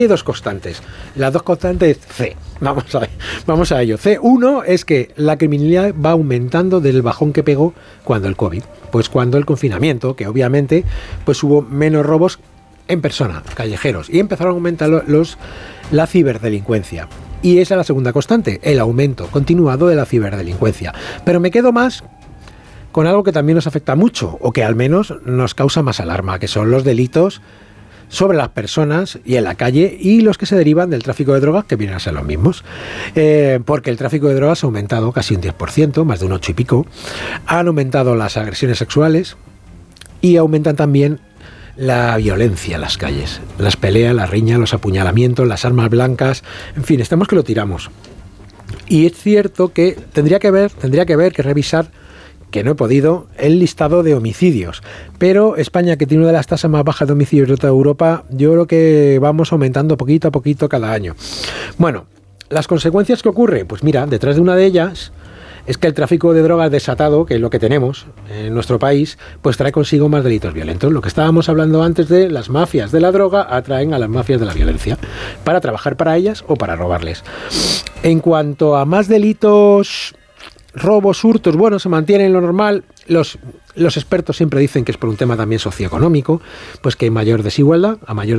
Hay dos constantes. Las dos constantes C. Vamos a ello. C1 es que la criminalidad va aumentando del bajón que pegó cuando el COVID. Pues cuando el confinamiento, que obviamente pues hubo menos robos en persona, callejeros, y empezaron a aumentar la ciberdelincuencia. Y esa es la segunda constante, el aumento continuado de la ciberdelincuencia. Pero me quedo más con algo que también nos afecta mucho, o que al menos nos causa más alarma, que son los delitos sobre las personas y en la calle, y los que se derivan del tráfico de drogas, que vienen a ser los mismos. Porque el tráfico de drogas ha aumentado casi un 10%, más de un 8 y pico. Han aumentado las agresiones sexuales y aumentan también la violencia en las calles. Las peleas, las riñas, los apuñalamientos, las armas blancas, en fin, estamos que lo tiramos. Y es cierto que tendría que revisar, que no he podido, el listado de homicidios. Pero España, que tiene una de las tasas más bajas de homicidios de toda Europa, yo creo que vamos aumentando poquito a poquito cada año. Bueno, ¿las consecuencias que ocurre? Pues mira, detrás de una de ellas es que el tráfico de drogas desatado, que es lo que tenemos en nuestro país, pues trae consigo más delitos violentos. Lo que estábamos hablando antes de las mafias de la droga atraen a las mafias de la violencia para trabajar para ellas o para robarles. En cuanto a más delitos, robos, hurtos, bueno, se mantiene en lo normal. Los expertos siempre dicen que es por un tema también socioeconómico, pues que hay mayor desigualdad,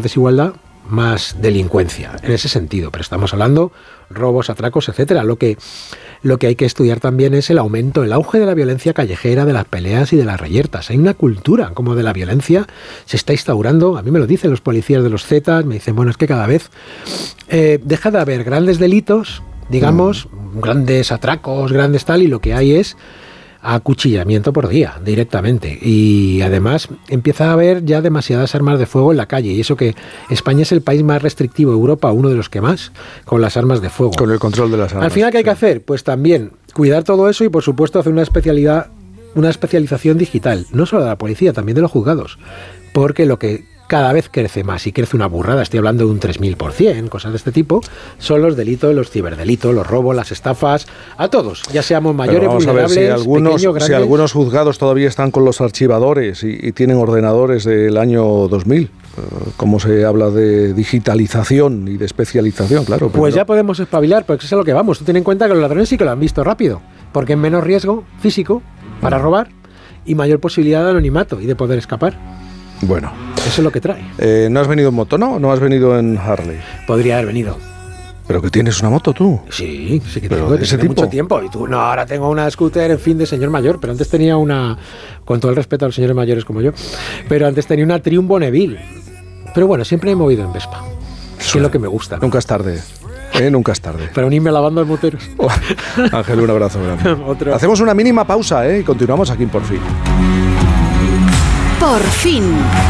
más delincuencia, en ese sentido. Pero estamos hablando robos, atracos, etcétera. Lo que hay que estudiar también es el auge de la violencia callejera, de las peleas y de las reyertas. Hay una cultura como de la violencia, se está instaurando. A mí me lo dicen los policías de los Zetas, me dicen, bueno, es que cada vez deja de haber grandes delitos, digamos, grandes atracos, grandes tal, y lo que hay es acuchillamiento por día, directamente. Y además empieza a haber ya demasiadas armas de fuego en la calle, y eso que España es el país más restrictivo de Europa, uno de los que más, con las armas de fuego. Con el control de las armas. Al final, ¿qué hay que hacer? Pues también cuidar todo eso y, por supuesto, hacer una especialización digital, no solo de la policía, también de los juzgados, porque lo que cada vez crece más, y crece una burrada, estoy hablando de un 3000%, cosas de este tipo, son los delitos, los ciberdelitos, los robos, las estafas, a todos, ya seamos mayores, vulnerables, pequeños, grandes. Si algunos juzgados todavía están con los archivadores y tienen ordenadores del año 2000, como se habla de digitalización y de especialización, claro. Pues ya podemos espabilar, porque eso es a lo que vamos. Tú ten en cuenta que los ladrones sí que lo han visto rápido, porque es menos riesgo físico para robar y mayor posibilidad de anonimato y de poder escapar. Bueno. Eso es lo que trae. ¿No has venido en moto, no? ¿No has venido en Harley? Podría haber venido. ¿Pero que tienes una moto tú? Sí que tengo. ¿De ese tipo? Mucho tiempo. Y tú, no, ahora tengo una scooter, en fin, de señor mayor, pero antes tenía una, con todo el respeto a los señores mayores como yo, pero antes tenía una Triumph Bonneville. Pero bueno, siempre me he movido en Vespa, que es lo que me gusta. Nunca es tarde. Nunca es tarde. Para unirme a la banda de moteros. Ángel, un abrazo grande. Hacemos una mínima pausa, y continuamos aquí en Por Fin. Por fin.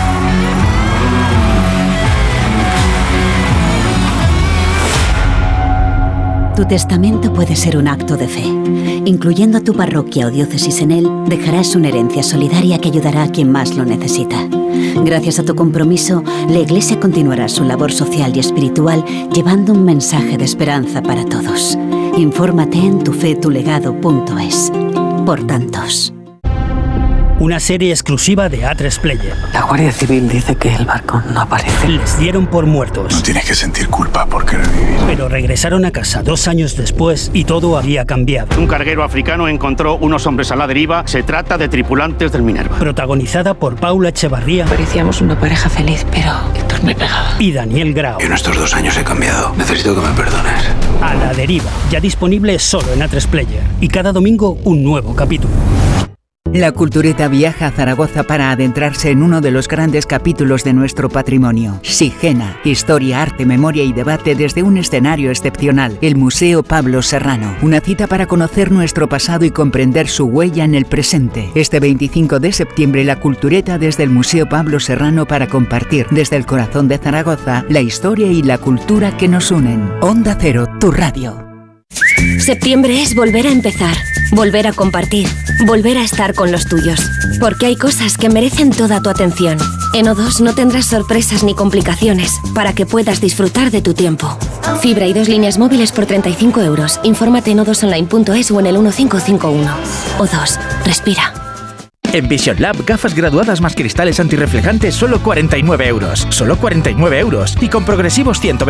Tu testamento puede ser un acto de fe. Incluyendo a tu parroquia o diócesis en él, dejarás una herencia solidaria que ayudará a quien más lo necesita. Gracias a tu compromiso, la Iglesia continuará su labor social y espiritual llevando un mensaje de esperanza para todos. Infórmate en tufetulegado.es. Por tantos. Una serie exclusiva de A3 Player. La Guardia Civil dice que el barco no aparece. Les dieron por muertos. No tienes que sentir culpa por querer vivir. Pero regresaron a casa 2 años después y todo había cambiado. Un carguero africano encontró unos hombres a la deriva. Se trata de tripulantes del Minerva. Protagonizada por Paula Echevarría. Parecíamos una pareja feliz, pero Héctor me pegaba. Y Daniel Grau. En estos 2 años he cambiado. Necesito que me perdones. A la deriva. Ya disponible solo en A3 Player. Y cada domingo un nuevo capítulo. La Cultureta viaja a Zaragoza para adentrarse en uno de los grandes capítulos de nuestro patrimonio. Sigena, historia, arte, memoria y debate desde un escenario excepcional, el Museo Pablo Serrano. Una cita para conocer nuestro pasado y comprender su huella en el presente. Este 25 de septiembre, la Cultureta desde el Museo Pablo Serrano para compartir desde el corazón de Zaragoza la historia y la cultura que nos unen. Onda Cero, tu radio. Septiembre es volver a empezar, volver a compartir, volver a estar con los tuyos. Porque hay cosas que merecen toda tu atención. En O2 no tendrás sorpresas ni complicaciones para que puedas disfrutar de tu tiempo. Fibra y 2 líneas móviles por 35 euros. Infórmate en o2online.es o en el 1551. O2, respira. En Vision Lab, gafas graduadas más cristales antirreflejantes, solo 49 euros. Solo 49 euros. Y con progresivos 120